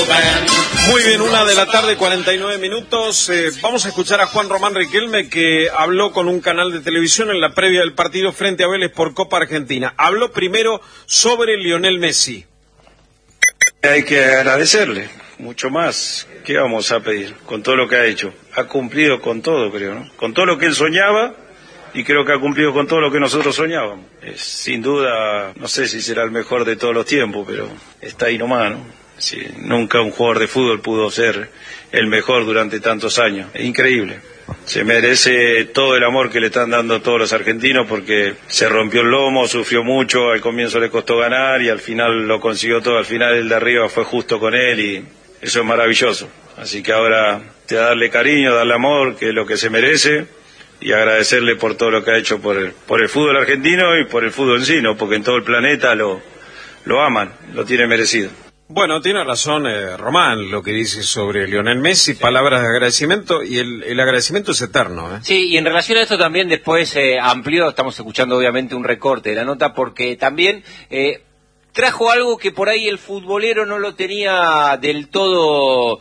Muy bien, 1:49 p.m. Vamos a escuchar a Juan Román Riquelme, que habló con un canal de televisión en la previa del partido frente a Vélez por Copa Argentina. Habló primero sobre Lionel Messi. Hay que agradecerle, mucho más. ¿Qué vamos a pedir? Con todo lo que ha hecho. Ha cumplido con todo, creo, ¿no? Con todo lo que él soñaba, y creo que ha cumplido con todo lo que nosotros soñábamos. Sin duda, no sé si será el mejor de todos los tiempos, pero está ahí nomás, ¿no? Sí, nunca un jugador de fútbol pudo ser el mejor durante tantos años. Es increíble. Se merece todo el amor que le están dando todos los argentinos, porque se rompió el lomo, sufrió mucho, al comienzo le costó ganar y al final lo consiguió todo. Al final el de arriba fue justo con él y eso es maravilloso. Así que ahora te da darle cariño, darle amor, que es lo que se merece, y agradecerle por todo lo que ha hecho por el fútbol argentino y por el fútbol en sí, ¿no? Porque en todo el planeta lo aman, lo tiene merecido. Bueno, tiene razón Román lo que dice sobre Lionel Messi, palabras de agradecimiento, y el agradecimiento es eterno. Sí, y en relación a esto también después amplió, estamos escuchando obviamente un recorte de la nota, porque también trajo algo que por ahí el futbolero no lo tenía del todo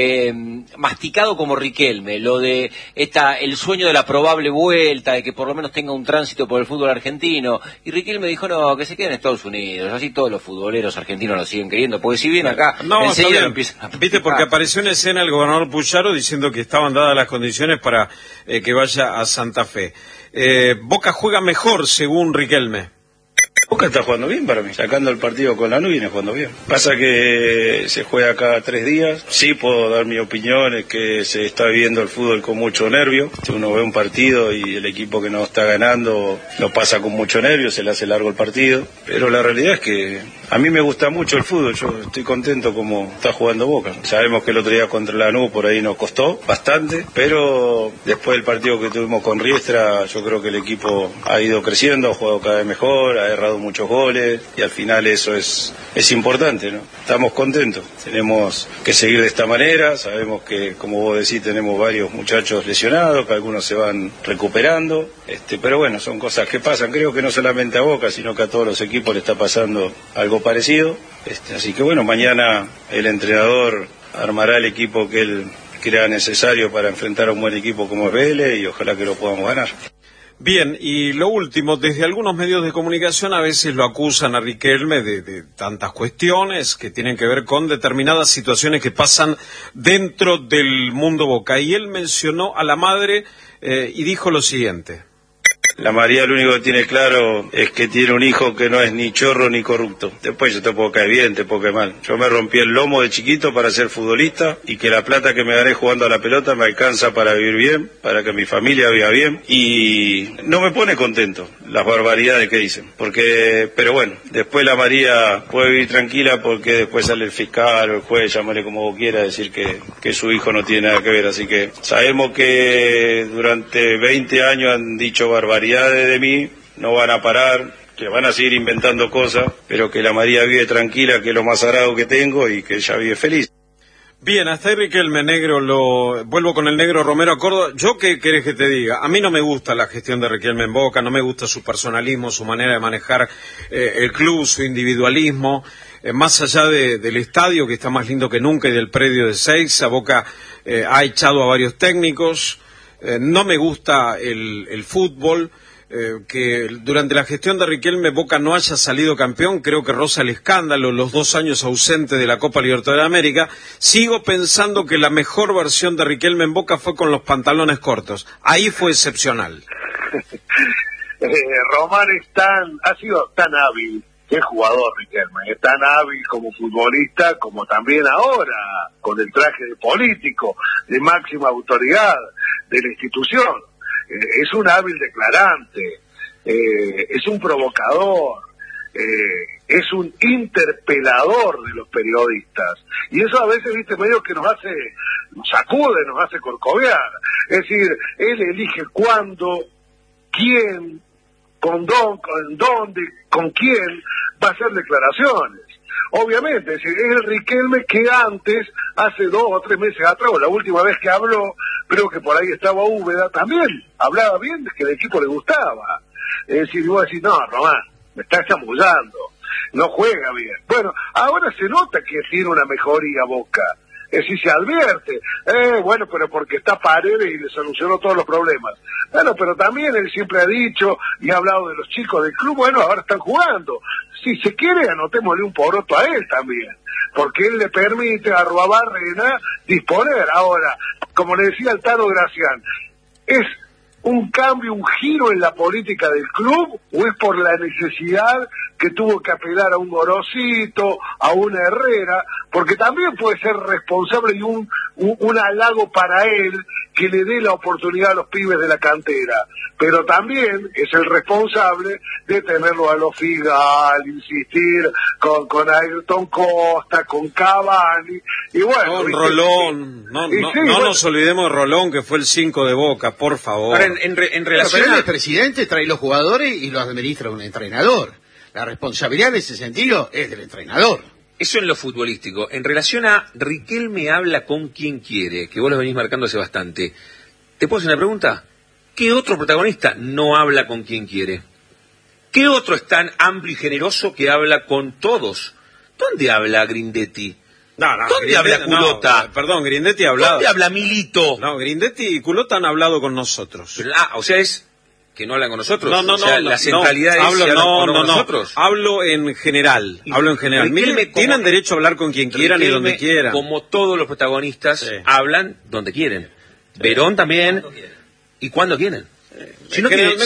masticado como Riquelme, lo de el sueño de la probable vuelta, de que por lo menos tenga un tránsito por el fútbol argentino, y Riquelme dijo no, que se quede en Estados Unidos, así todos los futboleros argentinos lo siguen queriendo, porque si bien acá enseguida lo empiezan a practicar. Viste, porque apareció en escena el gobernador Puyaro diciendo que estaban dadas las condiciones para que vaya a Santa Fe. Boca juega mejor según Riquelme. Boca está jugando bien para mí, sacando el partido con Lanús viene jugando bien. Pasa que se juega cada 3 días, sí puedo dar mi opinión, es que se está viviendo el fútbol con mucho nervio. Uno ve un partido y el equipo que no está ganando lo pasa con mucho nervio, se le hace largo el partido, pero la realidad es que a mí me gusta mucho el fútbol, yo estoy contento como está jugando Boca. Sabemos que el otro día contra Lanús por ahí nos costó bastante, pero después del partido que tuvimos con Riestra, yo creo que el equipo ha ido creciendo, ha jugado cada vez mejor, ha errado muchos goles y al final eso es importante, ¿no? Estamos contentos, tenemos que seguir de esta manera, sabemos que, como vos decís, tenemos varios muchachos lesionados, que algunos se van recuperando, pero bueno, son cosas que pasan, creo que no solamente a Boca, sino que a todos los equipos le está pasando algo parecido, así que bueno, mañana el entrenador armará el equipo que él crea necesario para enfrentar a un buen equipo como es Vélez y ojalá que lo podamos ganar. Bien, y lo último, desde algunos medios de comunicación a veces lo acusan a Riquelme de tantas cuestiones que tienen que ver con determinadas situaciones que pasan dentro del mundo Boca, y él mencionó a la madre y dijo lo siguiente. La María lo único que tiene claro es que tiene un hijo que no es ni chorro ni corrupto. Después yo te puedo caer bien, te puedo caer mal. Yo me rompí el lomo de chiquito para ser futbolista y que la plata que me gané jugando a la pelota me alcanza para vivir bien, para que mi familia viva bien, y no me pone contento las barbaridades que dicen. Pero bueno, después la María puede vivir tranquila porque después sale el fiscal o el juez, llámale como vos quieras, decir que su hijo no tiene nada que ver. Así que sabemos que durante 20 años han dicho barbaridades de mí, no van a parar, que van a seguir inventando cosas, pero que la María vive tranquila, que es lo más sagrado que tengo, y que ella vive feliz. Bien, hasta ahí Riquelme, negro, vuelvo con el negro Romero a Córdoba. ¿Yo qué querés que te diga? A mí no me gusta la gestión de Riquelme en Boca, no me gusta su personalismo, su manera de manejar el club, su individualismo. Más allá del estadio, que está más lindo que nunca, y del predio de Seiza, Boca ha echado a varios técnicos. No me gusta el fútbol, que durante la gestión de Riquelme Boca no haya salido campeón, creo que roza el escándalo, los 2 años ausente de la Copa Libertadores de América. Sigo pensando que la mejor versión de Riquelme en Boca fue con los pantalones cortos, ahí fue excepcional. Román ha sido tan hábil, qué jugador Riquelme, es tan hábil como futbolista, como también ahora, con el traje de político, de máxima autoridad de la institución. Es un hábil declarante, es un provocador, es un interpelador de los periodistas, y eso a veces, viste, medio que nos sacude, nos hace corcovear. Es decir, él elige cuándo, quién, con dónde, con quién va a hacer declaraciones. Obviamente, es el Riquelme que antes, hace 2 o 3 meses atrás, o la última vez que habló, creo que por ahí estaba Úbeda, también hablaba bien de que el equipo le gustaba. Es decir, vos decís, no, Román, me estás chamullando. no juega bien. Bueno, ahora se nota que tiene una mejoría Boca. Es decir, se advierte, bueno, pero porque está Paredes y le solucionó todos los problemas. Bueno, pero también él siempre ha dicho y ha hablado de los chicos del club, bueno, ahora están jugando. Si se quiere, anotémosle un poroto a él también, porque él le permite a Arruabarrena disponer. Ahora, como le decía el Tano Gracián, ¿es un cambio, un giro en la política del club o es por la necesidad que tuvo que apelar a un Gorosito, a una Herrera? Porque también puede ser responsable y un halago para él que le dé la oportunidad a los pibes de la cantera, pero también es el responsable de tenerlo a los Figal, insistir con Ayrton Costa, con Cavani, y bueno... Con Rolón, no nos olvidemos de Rolón, que fue el 5 de Boca, por favor. Ahora, en relación al presidente, trae los jugadores y los administra un entrenador. La responsabilidad en ese sentido es del entrenador. Eso en lo futbolístico. En relación a Riquelme habla con quien quiere, que vos lo venís marcando hace bastante. ¿Te puedo hacer una pregunta? ¿Qué otro protagonista no habla con quien quiere? ¿Qué otro es tan amplio y generoso que habla con todos? ¿Dónde habla Grindetti? ¿Dónde habla Culota? Perdón, Grindetti ha hablado. ¿Dónde habla Milito? No, Grindetti y Culota han hablado con nosotros. Pero, o sea, es que no hablan con nosotros. La centralidad es que hablan con nosotros. Hablo en general. Miren, tienen derecho a hablar con quien quieran y donde quieran. Como todos los protagonistas, hablan donde quieren. Verón también. ¿Y cuándo quieren? Si no tienen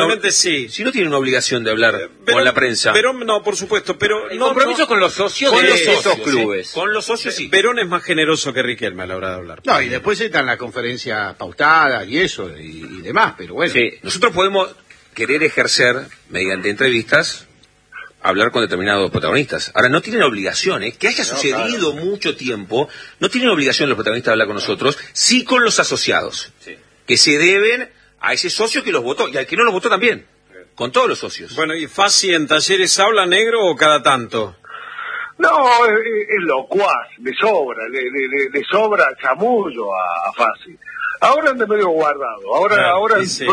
una obligación de hablar con la prensa. Verón no, por supuesto, pero el compromiso con los socios de esos clubes. Con los socios sí. Verón es más generoso que Riquelme a la hora de hablar. No, y después están las conferencias pautadas y eso, y demás, pero bueno. Sí, nosotros podemos querer ejercer, mediante entrevistas, hablar con determinados protagonistas. Ahora, no tienen obligación, que haya sucedido mucho tiempo, no tienen obligación los protagonistas de hablar con nosotros, sí con los asociados, que se deben a ese socio que los votó, y al que no los votó también, con todos los socios. Bueno, ¿y Fassi en Talleres habla negro o cada tanto? No, es locuaz, le sobra, chamullo a Fassi. Ahora anda medio guardado, ahora sí.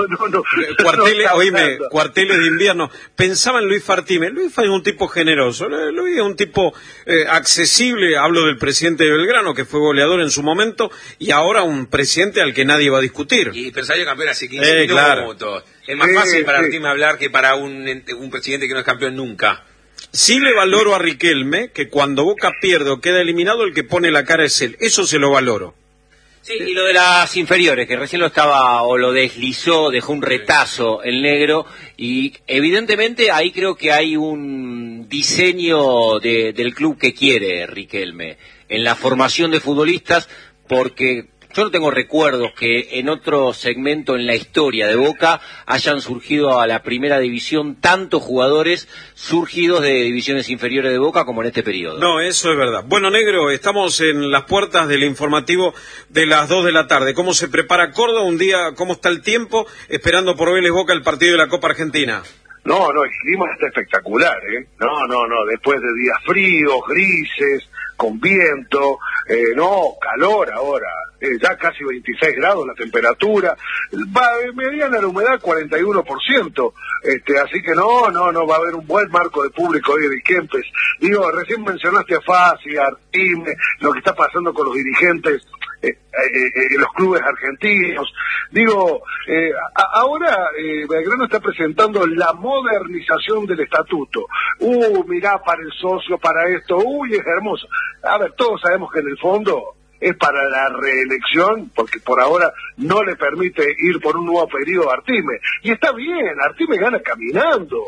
Cuarteles de invierno. Pensaba en Luis Fartime. Luis es un tipo generoso, Luis es un tipo accesible. Hablo del presidente de Belgrano, que fue goleador en su momento, y ahora un presidente al que nadie va a discutir. Y pensaría campeón hace 15 minutos. Claro. Es más fácil para Fartime hablar que para un presidente que no es campeón nunca. Sí le valoro a Riquelme, que cuando Boca pierde o queda eliminado, el que pone la cara es él. Eso se lo valoro. Sí, y lo de las inferiores, que recién lo deslizó, dejó un retazo el negro, y evidentemente ahí creo que hay un diseño del club que quiere Riquelme, en la formación de futbolistas, porque yo no tengo recuerdos que en otro segmento en la historia de Boca hayan surgido a la primera división tantos jugadores surgidos de divisiones inferiores de Boca como en este periodo. No, eso es verdad. Bueno, negro, estamos en las puertas del informativo de las 2 de la tarde. ¿Cómo se prepara Córdoba un día? ¿Cómo está el tiempo? Esperando por Vélez Boca el partido de la Copa Argentina. No, el clima está espectacular, No, después de días fríos, grises, con viento, calor ahora, ya casi 26 grados la temperatura, mediana la humedad 41%, así que no va a haber un buen marco de público hoy de Kempes. Digo, recién mencionaste a Fassi, a Artime, lo que está pasando con los dirigentes en los clubes argentinos. Digo, ahora Belgrano está presentando la modernización del estatuto. Mirá, para el socio, para esto, es hermoso. A ver, todos sabemos que en el fondo es para la reelección, porque por ahora no le permite ir por un nuevo periodo a Artime. Y está bien, Artime gana caminando,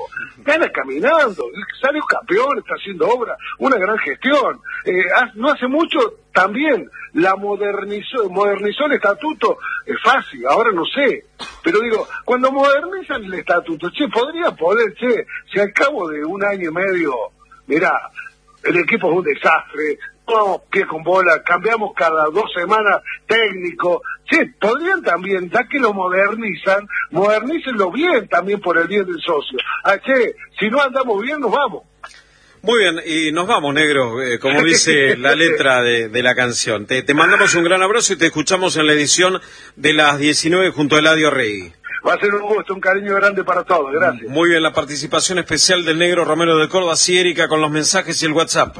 sale un campeón, está haciendo obra, una gran gestión. No hace mucho también la modernizó el estatuto, es fácil, ahora no sé. Pero digo, cuando modernizan el estatuto, podría poder, si al cabo de un año y medio, mirá, el equipo es un desastre, no, pie con bola, cambiamos cada 2 semanas técnico, podrían también, ya que lo modernícenlo bien también por el bien del socio. Si no andamos bien, nos vamos. Muy bien, y nos vamos, negro, como dice la letra de la canción. Te mandamos un gran abrazo y te escuchamos en la edición de las 19 junto a Eladio Rey. Va a ser un gusto, un cariño grande para todos, gracias. Muy bien, la participación especial del negro Romero de Córdoba. Sí, Erika, con los mensajes y el WhatsApp.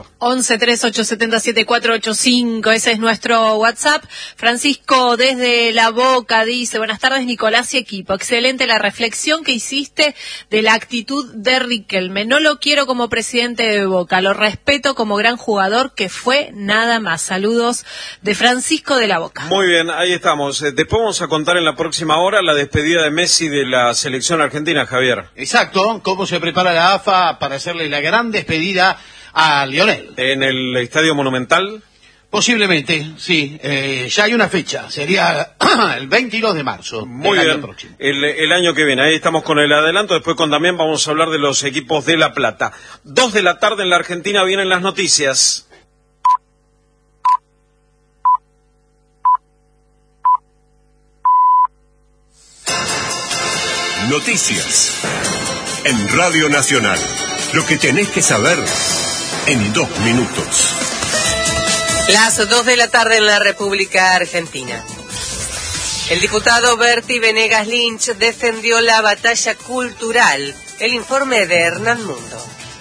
1138707485, ese es nuestro WhatsApp. Francisco desde La Boca dice: buenas tardes, Nicolás y equipo. Excelente la reflexión que hiciste de la actitud de Riquelme. No lo quiero como presidente de Boca, lo respeto como gran jugador que fue, nada más. Saludos de Francisco de La Boca. Muy bien, ahí estamos. Después vamos a contar en la próxima hora la despedida de Messi de la selección argentina, Javier. Exacto, cómo se prepara la AFA para hacerle la gran despedida a Lionel. ¿En el Estadio Monumental? Posiblemente, sí. Ya hay una fecha, sería el 22 de marzo. Muy bien, el año que viene. Ahí estamos con el adelanto. Después con Damián vamos a hablar de los equipos de La Plata. 2 de la tarde en la Argentina vienen las noticias. Noticias en Radio Nacional. Lo que tenés que saber en 2 minutos. Las 2 de la tarde en la República Argentina. El diputado Berti Venegas Lynch defendió la batalla cultural. El informe de Hernán Mundo.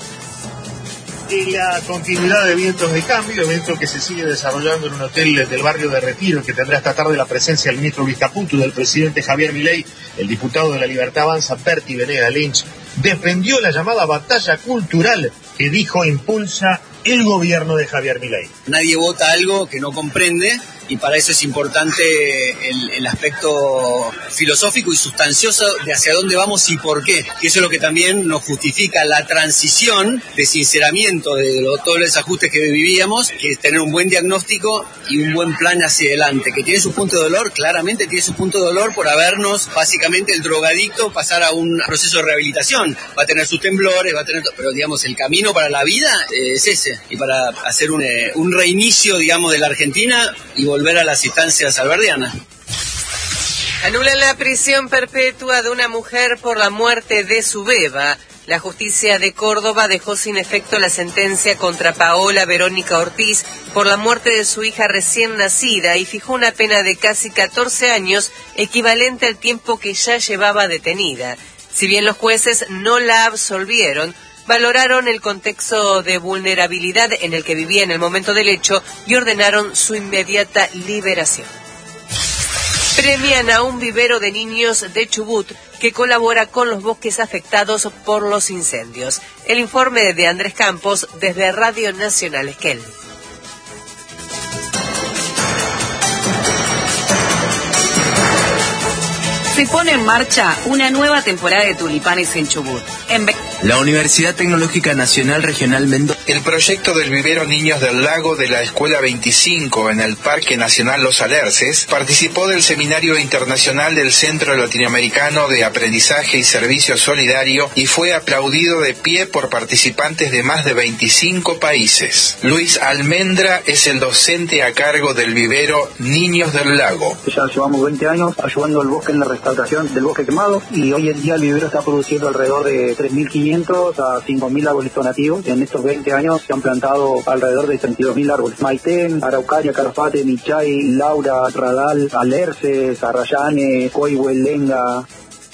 Y la continuidad de Vientos de Cambio, evento que se sigue desarrollando en un hotel del barrio de Retiro, que tendrá esta tarde la presencia del ministro Luis Caputo y del presidente Javier Milei. El diputado de la Libertad Avanza, Berti Venegas Lynch, defendió la llamada batalla cultural que dijo impulsa el gobierno de Javier Milei. Nadie vota algo que no comprende, y para eso es importante el aspecto filosófico y sustancioso de hacia dónde vamos y por qué. Y eso es lo que también nos justifica la transición de sinceramiento de todos los ajustes que vivíamos, que es tener un buen diagnóstico y un buen plan hacia adelante. Que tiene su punto de dolor, claramente tiene su punto de dolor por habernos, básicamente el drogadicto, pasar a un proceso de rehabilitación. Va a tener sus temblores, pero digamos el camino para la vida es ese. Y para hacer un reinicio, digamos, de la Argentina y volver a las instancias alberdianas. Anulan la prisión perpetua de una mujer por la muerte de su beba. La justicia de Córdoba dejó sin efecto la sentencia contra Paola Verónica Ortiz por la muerte de su hija recién nacida y fijó una pena de casi 14 años, equivalente al tiempo que ya llevaba detenida. Si bien los jueces no la absolvieron, valoraron el contexto de vulnerabilidad en el que vivía en el momento del hecho y ordenaron su inmediata liberación. Premian a un vivero de niños de Chubut que colabora con los bosques afectados por los incendios. El informe de Andrés Campos desde Radio Nacional Esquel. Se pone en marcha una nueva temporada de tulipanes en Chubut. La Universidad Tecnológica Nacional Regional Mendoza. El proyecto del vivero Niños del Lago de la Escuela 25 en el Parque Nacional Los Alerces participó del Seminario Internacional del Centro Latinoamericano de Aprendizaje y Servicio Solidario y fue aplaudido de pie por participantes de más de 25 países. Luis Almendra es el docente a cargo del vivero Niños del Lago. Ya llevamos 20 años ayudando al bosque en la restauración del bosque quemado y hoy en día el vivero está produciendo alrededor de 3.500 a 5.000 árboles donativos. En estos 20 años se han plantado alrededor de 32.000 árboles. Maitén, Araucaria, Calafate, Michay, Laura, Radal, Alerces, Arrayane, Coihuel, Lenga.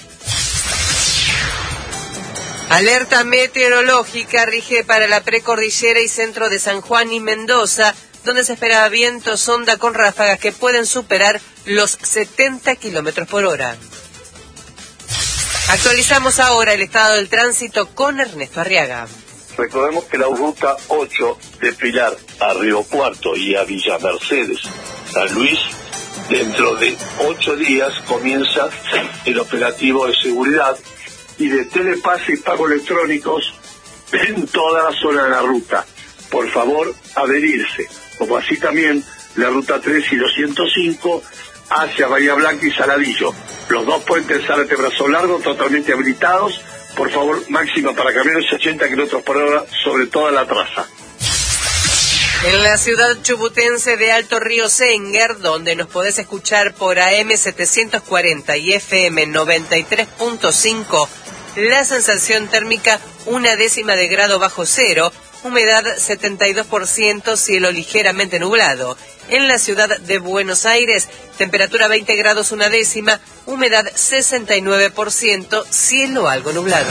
Alerta meteorológica rige para la precordillera y centro de San Juan y Mendoza, donde se espera vientos onda con ráfagas que pueden superar los 70 kilómetros por hora. Actualizamos ahora el estado del tránsito con Ernesto Arriaga. Recordemos que la ruta 8 de Pilar a Río Cuarto y a Villa Mercedes, San Luis, dentro de 8 días comienza el operativo de seguridad y de telepase y pago electrónicos en toda la zona de la ruta. Por favor, adherirse, como así también la ruta 3 y 205 hacia Bahía Blanca y Saladillo. Los dos puentes Zárate Brazo Largo totalmente habilitados. Por favor, máxima para camiones 80 kilómetros por hora sobre toda la traza. En la ciudad chubutense de Alto Río Senguer, donde nos podés escuchar por AM 740 y FM 93.5, la sensación térmica 0,1 de grado bajo cero, humedad 72%, cielo ligeramente nublado. En la ciudad de Buenos Aires, temperatura 20 grados 1 décima, humedad 69%, cielo algo nublado.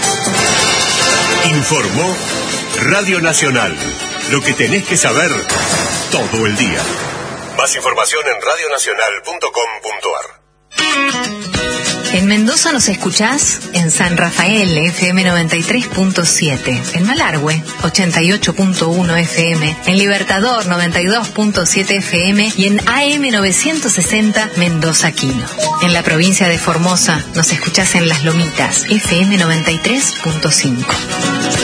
Informó Radio Nacional. Lo que tenés que saber todo el día. Más información en radionacional.com.ar. En Mendoza nos escuchás en San Rafael, FM 93.7, en Malargüe, 88.1 FM, en Libertador, 92.7 FM y en AM 960 Mendoza Quino. En la provincia de Formosa nos escuchás en Las Lomitas, FM 93.5.